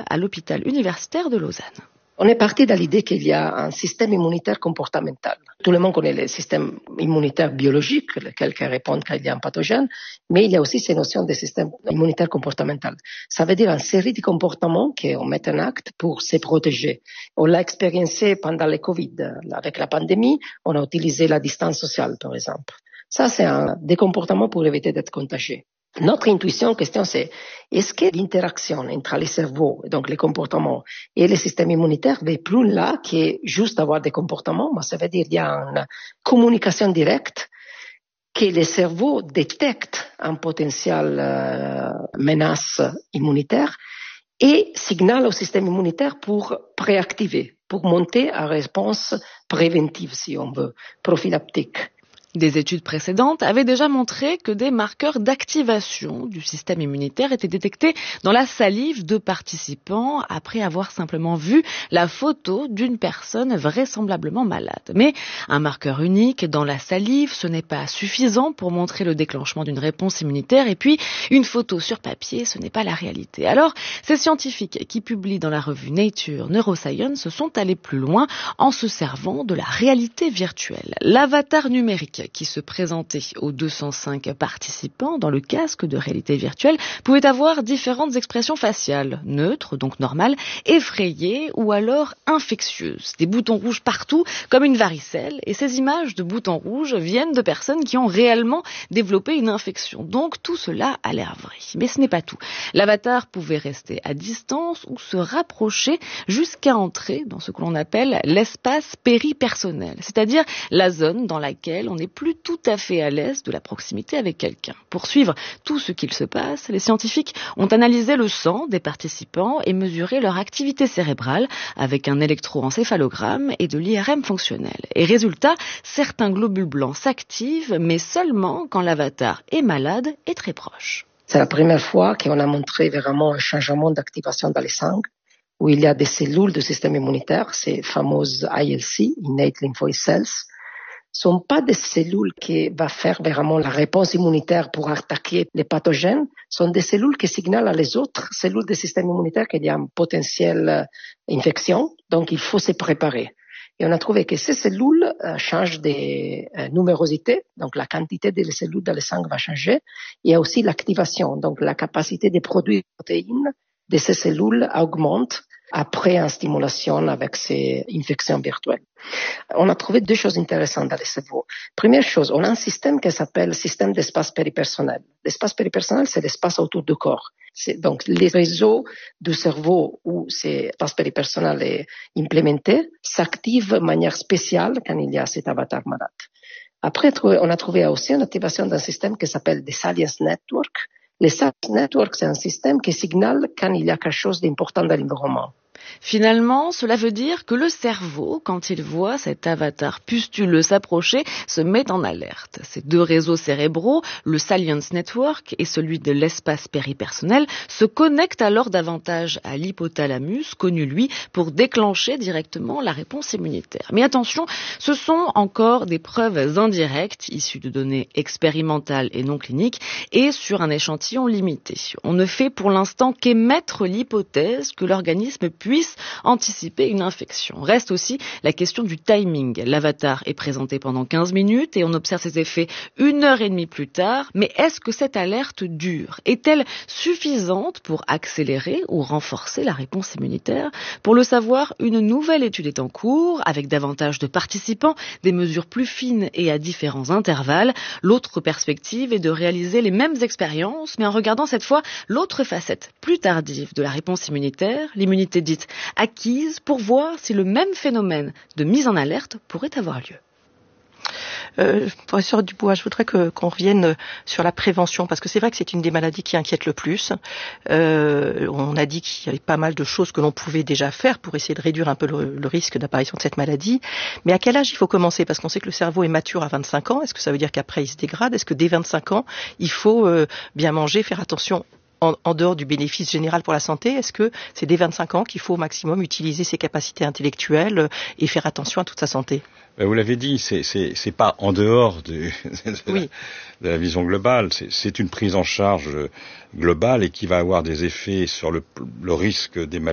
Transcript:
à l'hôpital universitaire de Lausanne. On est parti de l'idée qu'il y a un système immunitaire comportemental. Tout le monde connaît le système immunitaire biologique, lequel répond qu'il y a un pathogène, mais il y a aussi ces notions de système immunitaire comportemental. Ça veut dire une série de comportements qu'on met en acte pour se protéger. On l'a expérimenté pendant le Covid. Avec la pandémie, on a utilisé la distance sociale, par exemple. Ça, c'est des comportements pour éviter d'être contagié. Notre intuition, question, c'est est-ce que l'interaction entre les cerveaux, donc les comportements, et le système immunitaire va plus là que juste avoir des comportements, mais ça veut dire qu'il y a une communication directe que le cerveau détecte un potentiel menace immunitaire et signale au système immunitaire pour préactiver, pour monter à réponse préventive, si on veut, prophylactique. Des études précédentes avaient déjà montré que des marqueurs d'activation du système immunitaire étaient détectés dans la salive de participants après avoir simplement vu la photo d'une personne vraisemblablement malade. Mais un marqueur unique dans la salive, ce n'est pas suffisant pour montrer le déclenchement d'une réponse immunitaire. Et puis, une photo sur papier, ce n'est pas la réalité. Alors, ces scientifiques qui publient dans la revue Nature Neuroscience se sont allés plus loin en se servant de la réalité virtuelle. L'avatar numérique qui se présentait aux 205 participants dans le casque de réalité virtuelle pouvait avoir différentes expressions faciales, neutres, donc normales, effrayées ou alors infectieuses. Des boutons rouges partout, comme une varicelle, et ces images de boutons rouges viennent de personnes qui ont réellement développé une infection. Donc tout cela a l'air vrai. Mais ce n'est pas tout. L'avatar pouvait rester à distance ou se rapprocher jusqu'à entrer dans ce que l'on appelle l'espace péripersonnel, c'est-à-dire la zone dans laquelle on n'est plus tout à fait à l'aise de la proximité avec quelqu'un. Pour suivre tout ce qu'il se passe, les scientifiques ont analysé le sang des participants et mesuré leur activité cérébrale avec un électroencéphalogramme et de l'IRM fonctionnel. Et résultat, certains globules blancs s'activent, mais seulement quand l'avatar est malade et très proche. C'est la première fois qu'on a montré vraiment un changement d'activation dans les sangs, où il y a des cellules du système immunitaire, ces fameuses ILC, Innate Lymphoid Cells, sont pas des cellules qui vont faire vraiment la réponse immunitaire pour attaquer les pathogènes, sont des cellules qui signalent à les autres cellules du système immunitaire qu'il y a une potentielle infection, donc il faut se préparer. Et on a trouvé que ces cellules changent de numérosité, donc la quantité de cellules dans le sang va changer. Il y a aussi l'activation, donc la capacité de produire des protéines de ces cellules augmente après une stimulation avec ces infections virtuelles. On a trouvé deux choses intéressantes dans le cerveau. Première chose, on a un système qui s'appelle système d'espace péripersonnel. L'espace péripersonnel, c'est l'espace autour du corps. C'est donc les réseaux du cerveau où cet espace péripersonnel est implémenté s'activent de manière spéciale quand il y a cet avatar malade. Après, on a trouvé aussi une activation d'un système qui s'appelle des Salience Network. Les Salience Network, c'est un système qui signale quand il y a quelque chose d'important dans l'environnement. Finalement, cela veut dire que le cerveau, quand il voit cet avatar pustuleux s'approcher, se met en alerte. Ces deux réseaux cérébraux, le Salience Network et celui de l'espace péripersonnel, se connectent alors davantage à l'hypothalamus, connu lui pour déclencher directement la réponse immunitaire. Mais attention, ce sont encore des preuves indirectes, issues de données expérimentales et non cliniques, et sur un échantillon limité. On ne fait pour l'instant qu'émettre l'hypothèse que l'organisme puisse anticiper une infection. Reste aussi la question du timing. L'avatar est présenté pendant 15 minutes et on observe ses effets 1h30 plus tard. Mais est-ce que cette alerte dure? Est-elle suffisante pour accélérer ou renforcer la réponse immunitaire? Pour le savoir, une nouvelle étude est en cours avec davantage de participants, des mesures plus fines et à différents intervalles. L'autre perspective est de réaliser les mêmes expériences, mais en regardant cette fois l'autre facette plus tardive de la réponse immunitaire, l'immunité dite acquise, pour voir si le même phénomène de mise en alerte pourrait avoir lieu. Professeur Dubois, je voudrais qu'on revienne sur la prévention, parce que c'est vrai que c'est une des maladies qui inquiète le plus. On a dit qu'il y avait pas mal de choses que l'on pouvait déjà faire pour essayer de réduire un peu le risque d'apparition de cette maladie. Mais à quel âge il faut commencer? Parce qu'on sait que le cerveau est mature à 25 ans. Est-ce que ça veut dire qu'après il se dégrade? Est-ce que dès 25 ans, il faut bien manger, faire attention en dehors du bénéfice général pour la santé? Est-ce que c'est dès 25 ans qu'il faut au maximum utiliser ses capacités intellectuelles et faire attention à toute sa santé? Vous l'avez dit, c'est pas en dehors de la vision globale. C'est une prise en charge globale et qui va avoir des effets sur le risque des maladies